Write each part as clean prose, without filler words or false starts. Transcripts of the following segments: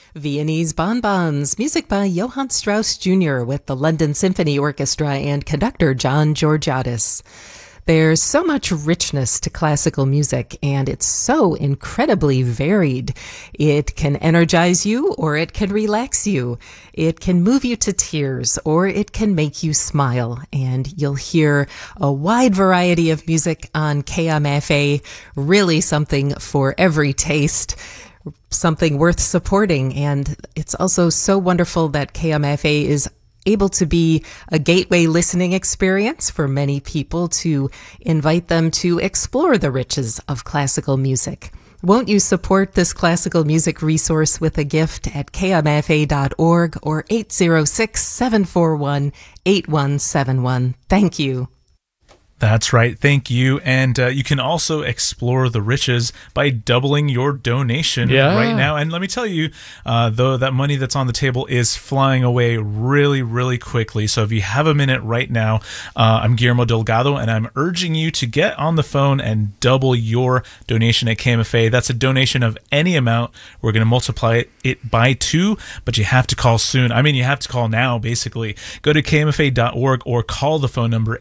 Viennese Bonbons, music by Johann Strauss Jr. with the London Symphony Orchestra and conductor John Georgiadis. There's so much richness to classical music, and it's so incredibly varied. It can energize you, or it can relax you. It can move you to tears, or it can make you smile. And you'll hear a wide variety of music on KMFA, really something for every taste. Something worth supporting. And it's also so wonderful that KMFA is able to be a gateway listening experience for many people to invite them to explore the riches of classical music. Won't you support this classical music resource with a gift at kmfa.org or 806-741-8171? Thank you. That's right. Thank you. And you can also explore the riches by doubling your donation right now. And let me tell you, though, that money that's on the table is flying away really, really quickly. So if you have a minute right now, I'm Guillermo Delgado, and I'm urging you to get on the phone and double your donation at KMFA. That's a donation of any amount. We're going to multiply it by 2, but you have to call soon. I mean, you have to call now, basically. Go to kmfa.org or call the phone number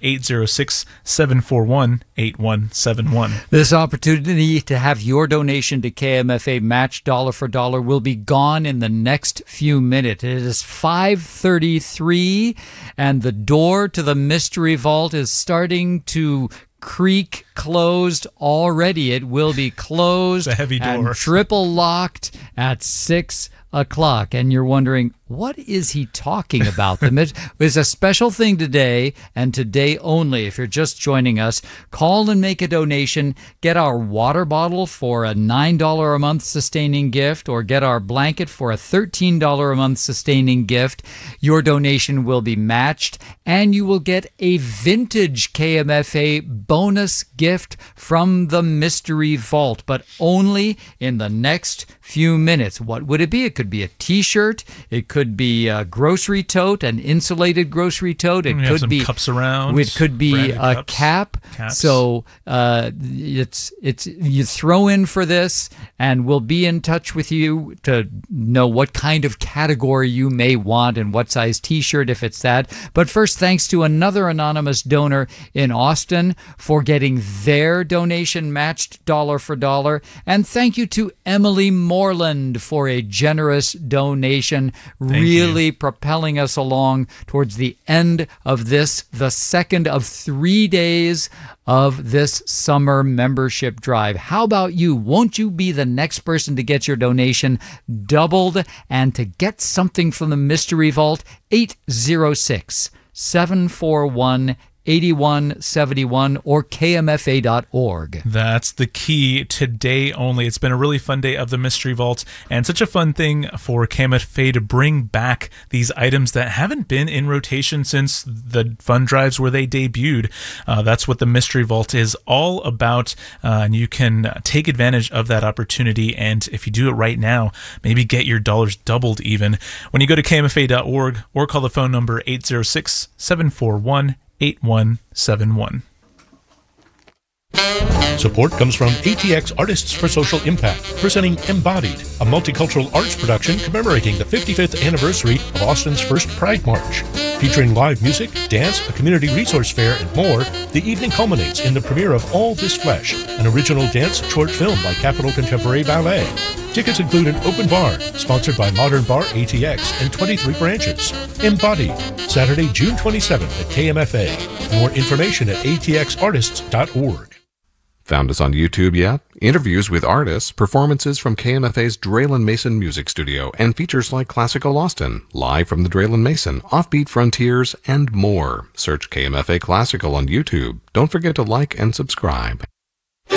806-741-8171. This opportunity to have your donation to KMFA matched dollar for dollar will be gone in the next few minutes. It is 5:33, and the door to the Mystery Vault is starting to creak closed already. It will be closed. It's a heavy door. And triple locked at 6 o'clock. And you're wondering, what is he talking about? There's a special thing today, and today only. If you're just joining us, call and make a donation. Get our water bottle for a $9 a month sustaining gift, or get our blanket for a $13 a month sustaining gift. Your donation will be matched, and you will get a vintage KMFA bonus gift from the Mystery Vault, but only in the next few minutes. What would it be? It could be a t-shirt. It could be a grocery tote, an insulated grocery tote. It could be cups around. It could be a cap. Caps. So it's you throw in for this, and we'll be in touch with you to know what kind of category you may want and what size t-shirt if it's that. But first, thanks to another anonymous donor in Austin for getting their donation matched dollar for dollar, and thank you to Emily Moreland for a generous donation, really propelling us along towards the end of this, the second of 3 days of this summer membership drive. How about you? Won't you be the next person to get your donation doubled and to get something from the Mystery Vault? 806-741-8171 or kmfa.org. That's the key. Today only. It's been a really fun day of the Mystery Vault, and such a fun thing for KMFA to bring back these items that haven't been in rotation since the fund drives where they debuted. That's what the Mystery Vault is all about, and you can take advantage of that opportunity. And if you do it right now, maybe get your dollars doubled even. When you go to kmfa.org or call the phone number 806-741-8171. Support comes from ATX Artists for Social Impact, presenting Embodied, a multicultural arts production commemorating the 55th anniversary of Austin's first Pride March. Featuring live music, dance, a community resource fair, and more, the evening culminates in the premiere of All This Flesh, an original dance short film by Capitol Contemporary Ballet. Tickets include an open bar, sponsored by Modern Bar ATX and 23 branches. Embodied, Saturday, June 27th at KMFA. More information at atxartists.org. Found us on YouTube yet? Interviews with artists, performances from KMFA's Draylen Mason Music Studio, and features like Classical Austin, live from the Draylen Mason, Offbeat Frontiers, and more. Search KMFA Classical on YouTube. Don't forget to like and subscribe.